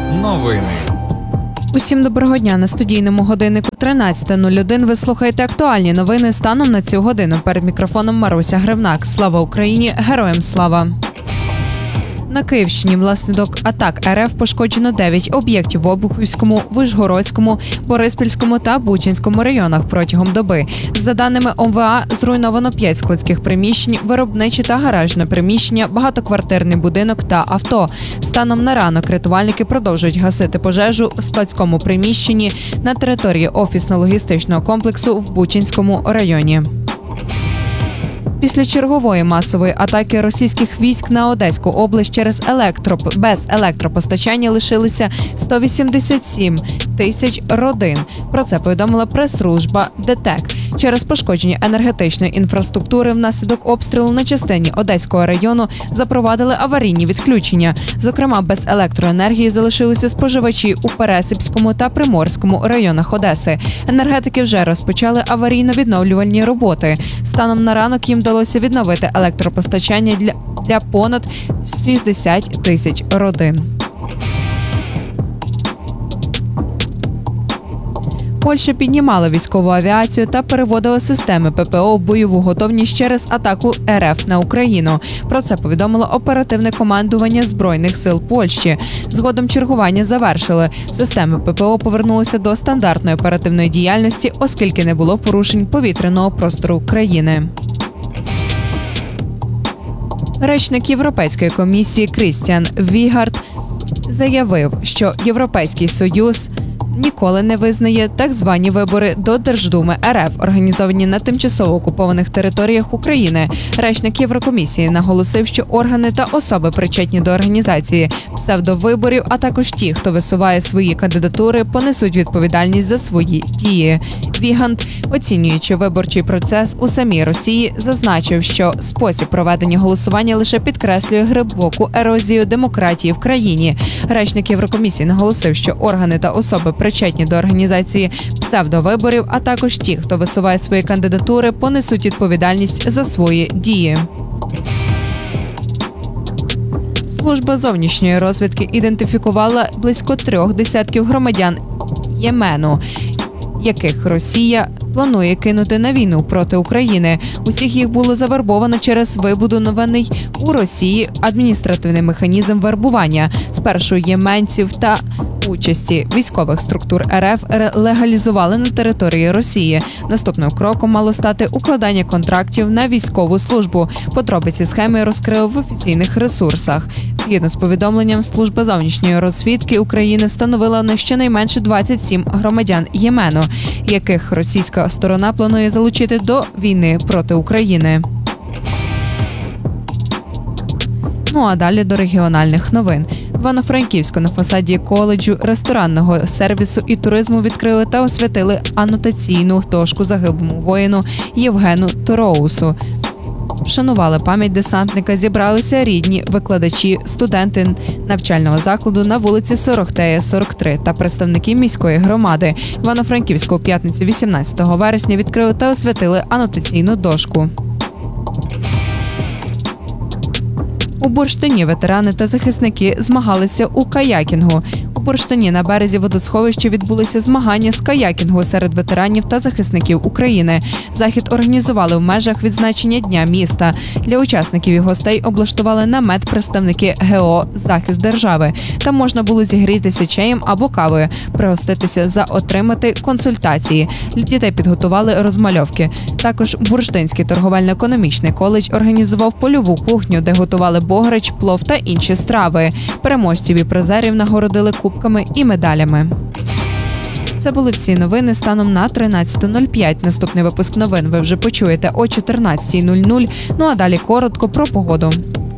Новини. Усім доброго дня. На студійному годиннику 13:01 ви слухаєте актуальні новини станом на цю годину. Перед мікрофоном Маруся Гривнак. Слава Україні! Героям слава! На Київщині внаслідок атак РФ пошкоджено 9 об'єктів в Обухівському, Вишгородському, Бориспільському та Бучанському районах протягом доби. За даними ОМВА, зруйновано 5 складських приміщень, виробниче та гаражне приміщення, багатоквартирний будинок та авто. Станом на ранок рятувальники продовжують гасити пожежу у складському приміщенні на території офісно-логістичного комплексу в Бучанському районі. Після чергової масової атаки російських військ на Одеську область без електропостачання лишилися 187 тисяч родин. Про це повідомила прес-служба ДТЕК. Через пошкодження енергетичної інфраструктури внаслідок обстрілу на частині Одеського району запровадили аварійні відключення. Зокрема, без електроенергії залишилися споживачі у Пересипському та Приморському районах Одеси. Енергетики вже розпочали аварійно-відновлювальні роботи. Станом на ранок їм вдалося відновити електропостачання для понад 60 тисяч родин. Польща піднімала військову авіацію та переводила системи ППО в бойову готовність через атаку РФ на Україну. Про це повідомило оперативне командування Збройних сил Польщі. Згодом чергування завершили. Системи ППО повернулися до стандартної оперативної діяльності, оскільки не було порушень повітряного простору країни. Речник Європейської комісії Крістіан Вігард заявив, що Європейський Союз ніколи не визнає так звані вибори до Держдуми РФ, організовані на тимчасово окупованих територіях України. Речник Єврокомісії наголосив, що органи та особи, причетні до організації псевдовиборів, а також ті, хто висуває свої кандидатури, понесуть відповідальність за свої дії. Вігант, оцінюючи виборчий процес у самій Росії, зазначив, що спосіб проведення голосування лише підкреслює глибоку ерозію демократії в країні. Речник Єврокомісії наголосив, що органи та особи, причетні до організації псевдовиборів, а також ті, хто висуває свої кандидатури, понесуть відповідальність за свої дії. Служба зовнішньої розвідки ідентифікувала близько 3 десятків громадян Ємену, яких Росія планує кинути на війну проти України. Усіх їх було завербовано через вибудований у Росії адміністративний механізм вербування. Спершу єменців та участі військових структур РФ легалізували на території Росії. Наступним кроком мало стати укладання контрактів на військову службу. Подробиці схеми розкрили в офіційних ресурсах. Згідно з повідомленням, Служба зовнішньої розвідки України встановила на щонайменше 27 громадян Ємену, яких російська сторона планує залучити до війни проти України. Ну а далі до регіональних новин. В Івано-Франківську на фасаді коледжу ресторанного сервісу і туризму відкрили та освятили анотаційну дошку загиблому воїну Євгену Тороусу. Вшанували пам'ять десантника, зібралися рідні, викладачі, студенти навчального закладу на вулиці Сорохтея, 43 та представники міської громади. Івано-Франківську у п'ятницю 18 вересня відкрили та освятили анотаційну дошку. У Бурштині ветерани та захисники змагалися у каякінгу. У Бурштині на березі водосховища відбулися змагання з каякінгу серед ветеранів та захисників України. Захід організували в межах відзначення Дня міста. Для учасників і гостей облаштували намет представники ГО «Захист держави». Там можна було зігрітися чаєм або кавою, пригоститися, отримати консультації. Для дітей підготували розмальовки. Також Бурштинський торговельно-економічний коледж організував польову кухню, де готували бограч, плов та інші страви. Переможців і призерів нагородили кубками і медалями. Це були всі новини станом на 13:05. Наступний випуск новин ви вже почуєте о 14:00. Ну а далі коротко про погоду.